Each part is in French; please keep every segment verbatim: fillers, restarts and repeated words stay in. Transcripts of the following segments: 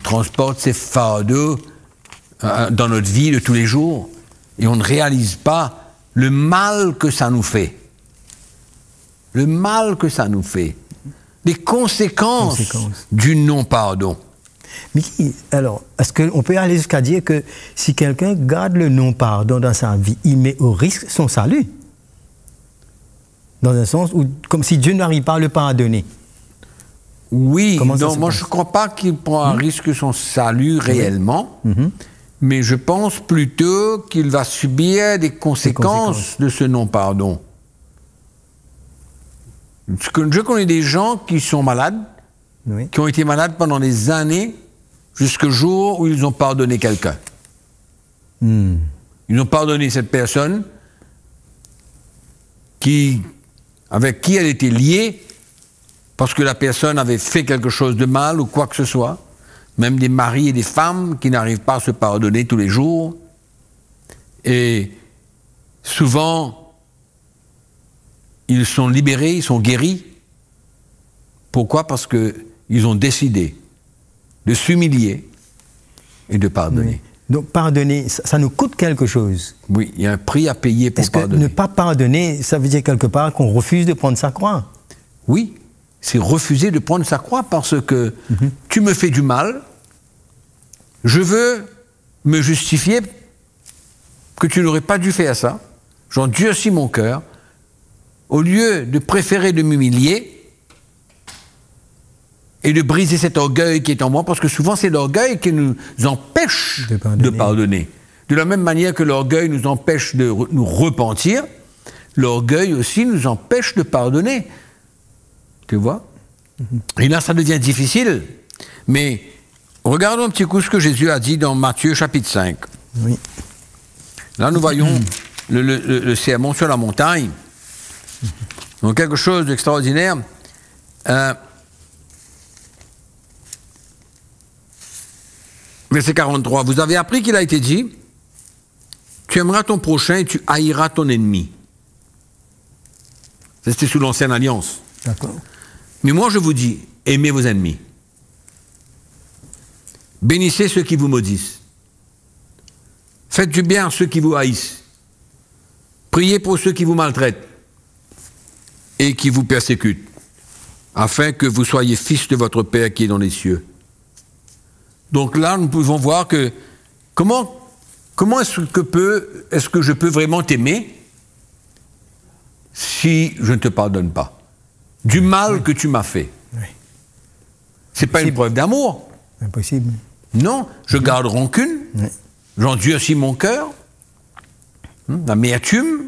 transporte ces fardeaux euh, dans notre vie de tous les jours et on ne réalise pas le mal que ça nous fait. Le mal que ça nous fait. Les conséquences, conséquences. du non-pardon. Mais alors, est-ce qu'on peut aller jusqu'à dire que si quelqu'un garde le non-pardon dans sa vie, il met au risque son salut? Dans un sens où, comme si Dieu n'arrive pas à le pardonner. Oui, non, moi je ne crois pas qu'il prend un mmh. risque son salut réellement, mmh. mais je pense plutôt qu'il va subir des conséquences, conséquences. de ce non-pardon. Je connais des gens qui sont malades, oui. qui ont été malades pendant des années, jusqu'au jour où ils ont pardonné quelqu'un. Mmh. Ils ont pardonné cette personne qui, avec qui elle était liée, parce que la personne avait fait quelque chose de mal ou quoi que ce soit. Même des maris et des femmes qui n'arrivent pas à se pardonner tous les jours. Et souvent, ils sont libérés, ils sont guéris. Pourquoi ? Parce qu'ils ont décidé de s'humilier et de pardonner. Oui. Donc pardonner, ça, ça nous coûte quelque chose. Oui, il y a un prix à payer pour Est-ce que pardonner. Ne pas pardonner, ça veut dire quelque part qu'on refuse de prendre sa croix? Oui, c'est refuser de prendre sa croix parce que mm-hmm. tu me fais du mal, je veux me justifier que tu n'aurais pas dû faire ça, j'endurcis mon cœur, au lieu de préférer de m'humilier et de briser cet orgueil qui est en moi, parce que souvent c'est l'orgueil qui nous empêche de pardonner. de pardonner. De la même manière que l'orgueil nous empêche de re- nous repentir, l'orgueil aussi nous empêche de pardonner. Tu vois ? Mm-hmm. Et là, ça devient difficile. Mais regardons un petit coup ce que Jésus a dit dans Matthieu chapitre cinq. Oui. Là, nous voyons mm-hmm. le, le, le, le sermon sur la montagne. Mm-hmm. Donc, quelque chose d'extraordinaire. Euh, Verset quarante-trois, vous avez appris qu'il a été dit, tu aimeras ton prochain et tu haïras ton ennemi. C'était sous l'ancienne alliance. D'accord. Mais moi je vous dis, aimez vos ennemis. Bénissez ceux qui vous maudissent. Faites du bien à ceux qui vous haïssent. Priez pour ceux qui vous maltraitent et qui vous persécutent, afin que vous soyez fils de votre Père qui est dans les cieux. Donc là, nous pouvons voir que comment, comment est-ce que, peut, est-ce que je peux vraiment t'aimer si je ne te pardonne pas du mal oui. que tu m'as fait. Oui. C'est pas une preuve d'amour. Impossible. Non, je oui. garde rancune, oui. j'endurcis mon cœur, l'amertume.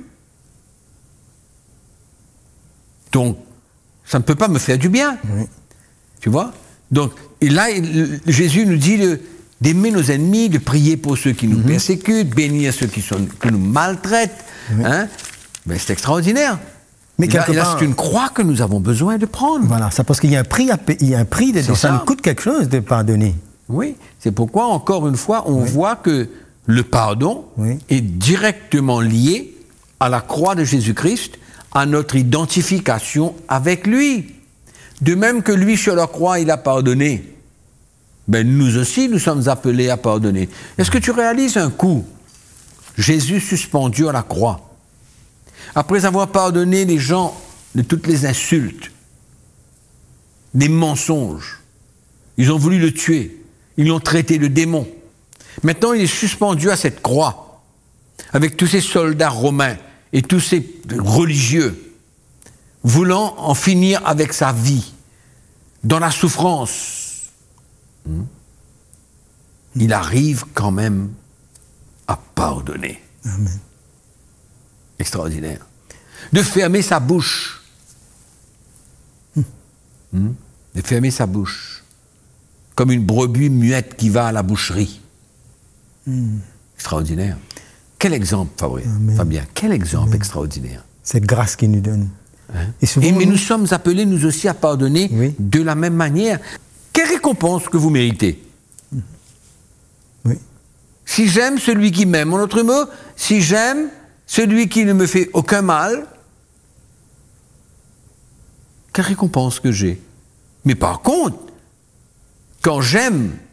Donc, ça ne peut pas me faire du bien. Oui. Tu vois ? Donc, et là, il, Jésus nous dit de, d'aimer nos ennemis, de prier pour ceux qui nous mm-hmm. persécutent, bénir ceux qui, sont, qui nous maltraitent. Mm-hmm. Hein? Ben, c'est extraordinaire. Mais et là, et là part, c'est une croix que nous avons besoin de prendre. Voilà, c'est parce qu'il y a un prix, à payer, il y a un prix de, ça. ça nous coûte quelque chose de pardonner. Oui, c'est pourquoi, encore une fois, on oui. voit que le pardon oui. est directement lié à la croix de Jésus-Christ, à notre identification avec lui. De même que lui, sur la croix, il a pardonné, ben nous aussi, nous sommes appelés à pardonner. Est-ce que tu réalises un coup, Jésus suspendu à la croix, après avoir pardonné les gens de toutes les insultes, des mensonges, ils ont voulu le tuer, ils l'ont traité de démon. Maintenant, il est suspendu à cette croix, avec tous ces soldats romains et tous ces religieux, voulant en finir avec sa vie, dans la souffrance, hmm. il arrive quand même à pardonner. Amen. Extraordinaire. De fermer sa bouche. Hmm. Hmm. De fermer sa bouche. Comme une brebis muette qui va à la boucherie. Hmm. Extraordinaire. Quel exemple, Fabien, Fabien quel exemple Amen. Extraordinaire. Cette grâce qu'il nous donne. Hein? Et, souvent, Et mais nous... nous sommes appelés, nous aussi, à pardonner oui. de la même manière. Quelle récompense que vous méritez? Oui. Si j'aime celui qui m'aime, en autre mot, si j'aime celui qui ne me fait aucun mal, quelle récompense que j'ai? Mais par contre, quand j'aime